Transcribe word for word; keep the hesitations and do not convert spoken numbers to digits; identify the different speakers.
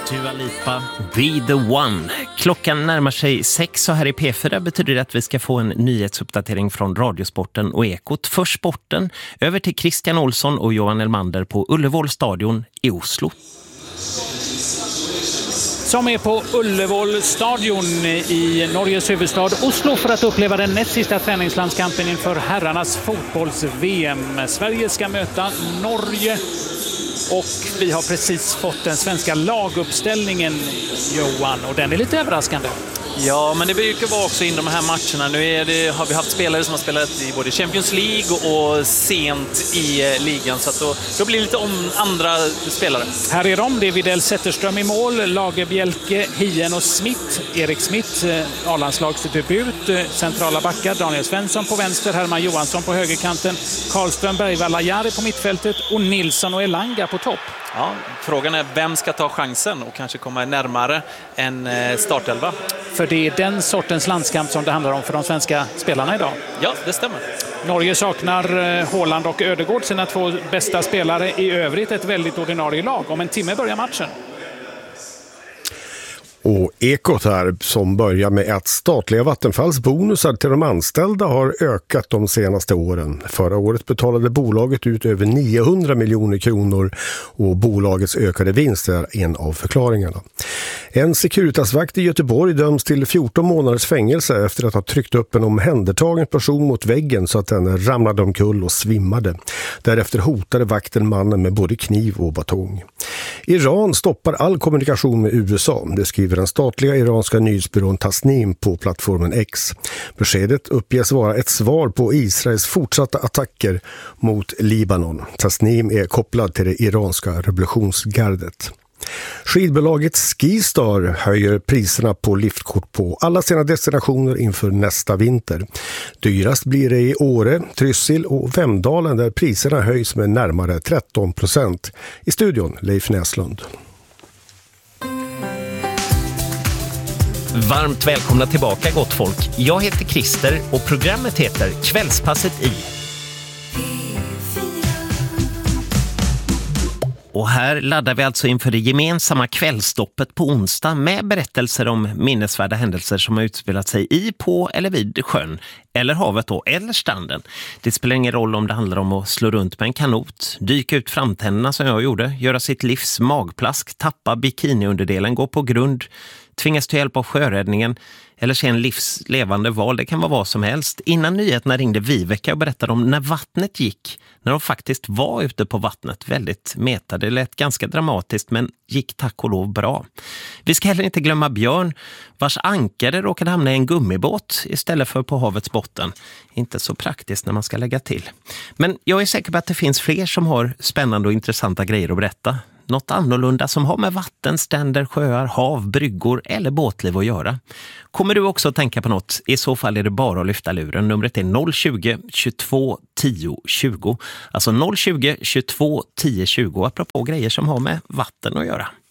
Speaker 1: Dua Lipa, Be the One. Klockan närmar sig sex och här i P fyra betyder det att vi ska få en nyhetsuppdatering från Radiosporten och Ekot. För sporten, över till Christian Olsson och Johan Elmander på Ullevål stadion i Oslo.
Speaker 2: Som är på Ullevål stadion i Norges huvudstad Oslo för att uppleva den näst sista träningslandskampen inför herrarnas fotbolls-V M. Sverige ska möta Norge och vi har precis fått den svenska laguppställningen, Johan, och den är lite överraskande.
Speaker 3: Ja, men det brukar vara också in de här matcherna. Nu är det, har vi haft spelare som har spelat i både Champions League och sent i ligan. Så att då, då blir det lite om andra spelare.
Speaker 2: Här är de. Det är Videll Zetterström i mål, Lagerbjälke, Hien och Smith. Erik Smith, A-landslagsdebut. Centrala backar, Daniel Svensson på vänster, Herman Johansson på högerkanten, Karlström, Bergvall, Jari på mittfältet och Nilsson och Elanga på topp.
Speaker 3: Ja, frågan är vem ska ta chansen och kanske komma närmare en startelva.
Speaker 2: För det är den sortens landskamp som det handlar om för de svenska spelarna idag.
Speaker 3: Ja, det stämmer.
Speaker 2: Norge saknar Haaland och Ödegård, sina två bästa spelare. I övrigt ett väldigt ordinarie lag. Om en timme börjar matchen.
Speaker 4: Och Ekot här som börjar med att statliga Vattenfalls bonusar till de anställda har ökat de senaste åren. Förra året betalade bolaget ut över niohundra miljoner kronor och bolagets ökade vinst är en av förklaringarna. En Securitasvakt i Göteborg döms till fjorton månaders fängelse efter att ha tryckt upp en omhändertagen person mot väggen så att den ramlade omkull och svimmade. Därefter hotade vakten mannen med både kniv och batong. Iran stoppar all kommunikation med U S A. Det skriver den statliga iranska nyhetsbyrån Tasnim på plattformen X. Beskedet uppges vara ett svar på Israels fortsatta attacker mot Libanon. Tasnim är kopplad till det iranska revolutionsgardet. Skidbolaget Skistar höjer priserna på liftkort på alla sina destinationer inför nästa vinter. Dyrast blir det i Åre, Trysil och Vemdalen där priserna höjs med närmare tretton procent. I studion Leif Näslund.
Speaker 1: Varmt välkomna tillbaka gott folk. Jag heter Christer och programmet heter Kvällspasset i. Och här laddar vi alltså inför det gemensamma kvällstoppet på onsdag med berättelser om minnesvärda händelser som har utspelat sig i, på eller vid sjön, eller havet då, eller stranden. Det spelar ingen roll om det handlar om att slå runt med en kanot, dyka ut framtänderna som jag gjorde, göra sitt livs magplask, tappa bikiniunderdelen, gå på grund, tvingas till hjälp av sjöräddningen eller se en livslevande val. Det kan vara vad som helst. Innan nyheterna ringde Viveka och berättade om när vattnet gick, när de faktiskt var ute på vattnet. Väldigt metade, det lät ganska dramatiskt men gick tack och lov bra. Vi ska heller inte glömma Björn, vars ankare råkade hamna i en gummibåt istället för på havets botten. Inte så praktiskt när man ska lägga till. Men jag är säker på att det finns fler som har spännande och intressanta grejer att berätta. Något annorlunda som har med vatten, ständer, sjöar, hav, bryggor eller båtliv att göra. Kommer du också att tänka på något? I så fall är det bara att lyfta luren. Numret är noll tjugo, tjugotvå, tio, tjugo. Alltså noll tjugo, tjugotvå, tio, tjugo. Apropå grejer som har med vatten att göra.